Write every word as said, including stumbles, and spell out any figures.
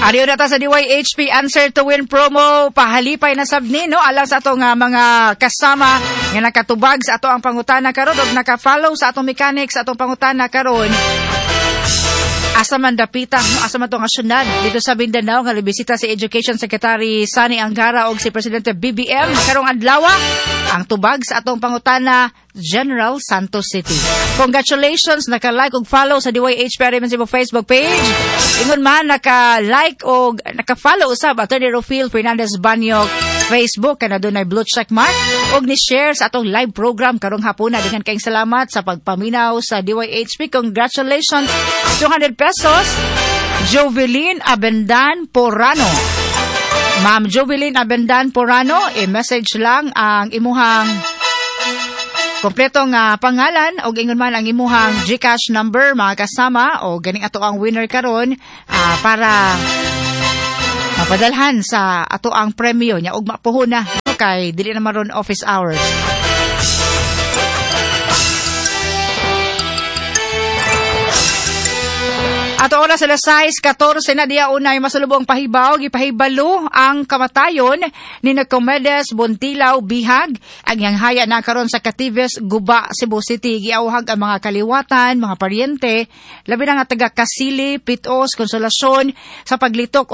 Ariyo na ta sa D Y H P Answer to Win promo. Pahalipay na sabni, no? Alang sa ato nga mga kasama nga nakatubag sa ato ang pangutana karon o naka-follow sa atong mechanics sa atong pangutana karon. Asa man dapita, no? Asa man to nga syudad dito sa Mindanao nga libisita si Education Secretary Sani Angara og si Presidente B B M karong adlaw ang tubag sa atong pangutana General Santos City. Congratulations, naka-like og follow sa D Y H P R M C Facebook page. Ingon man naka-like og naka-follow usab Attorney Rofil Fernandez Banyog Facebook kana dunay blue check mark og ni share sa atong live program karong hapuna. Daghan kayong salamat sa pagpaminaw sa D Y H P. Congratulations, two hundred pesos Jovelyn Abendan Porano. Ma'am Jovelyn Abendan Porano, i-message lang ang imuhang kompletong uh, pangalan o ingon man ang imuhang GCash number mga kasama o ganing ato ang winner karon uh, para mapadalhan sa ato ang premyo nya og mapuhon na kay dili na maron office hours. Ato oras alas sais katorse na diya unay masulubong pahibaw gipahibalo ang kamatayon ni Nicomedes Bontilaw Bihag ang yanghaya na karon sa Catives, Guba, Cebu City. Giawhag ang mga kaliwatan, mga paryente, labi na nga taga Kasili, Pitos, Konsolasyon sa paglitok